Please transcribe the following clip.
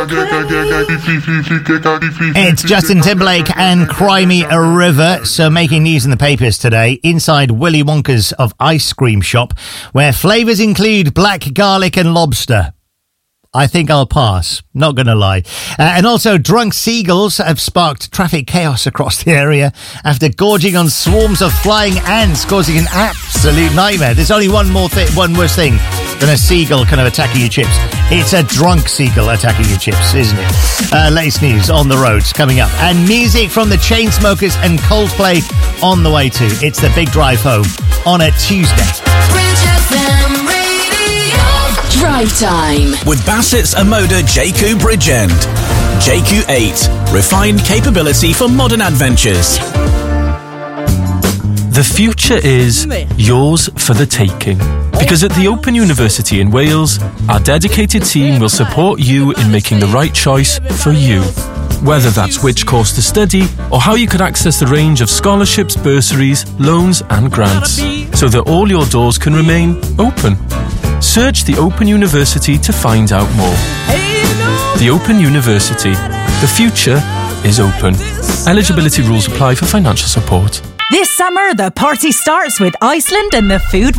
It's Justin Timberlake and Cry Me a River. So making news in the papers today, inside Willy Wonka's of Ice Cream Shop, where flavours include black garlic and lobster. I think I'll pass, not going to lie. And also, drunk seagulls have sparked traffic chaos across the area after gorging on swarms of flying ants, causing an absolute nightmare. There's only one worse thing than a seagull kind of attacking your chips. It's a drunk seagull attacking your chips, isn't it? Latest news on the roads coming up. And music from the Chainsmokers and Coldplay on the way too. It's the big drive home on a Tuesday. Drive time with Bassett's Amoda JQ Bridgend. JQ8, refined capability for modern adventures. The future is yours for the taking. Because at the Open University in Wales, our dedicated team will support you in making the right choice for you. Whether that's which course to study or how you could access the range of scholarships, bursaries, loans and grants, so that all your doors can remain open. Search the Open University to find out more. The Open University. The future is open. Eligibility rules apply for financial support. This summer, the party starts with Iceland and the Food